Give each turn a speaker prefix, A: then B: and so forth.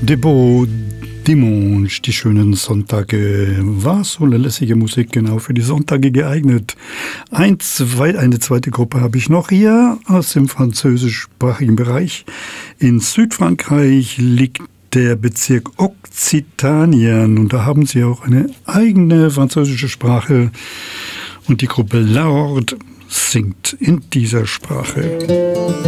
A: De beau Dimanche, die schönen Sonntage. War so eine lässige Musik genau für die Sonntage geeignet. Eine zweite Gruppe habe ich noch hier aus dem französischsprachigen Bereich. In Südfrankreich liegt der Bezirk Okzitanien und da haben sie auch eine eigene französische Sprache und die Gruppe La Horde singt in dieser Sprache.